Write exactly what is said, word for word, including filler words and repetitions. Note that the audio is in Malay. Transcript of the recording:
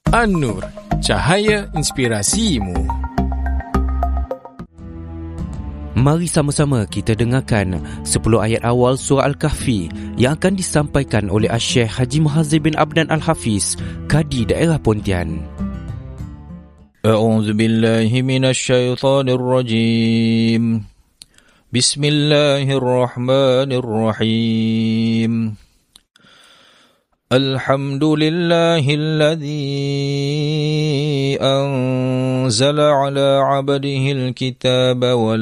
An-Nur, cahaya inspirasimu. Mari sama-sama kita dengarkan sepuluh ayat awal surah Al-Kahfi yang akan disampaikan oleh Syekh Haji Muhazir bin Abdan Al-Hafiz, Kadi Daerah Pontian. A'udzu billahi minasy syaithanir rajim. Bismillahirrahmanirrahim. Alhamdulillahilladzi anzala ala 'abdihi al-kitaba wa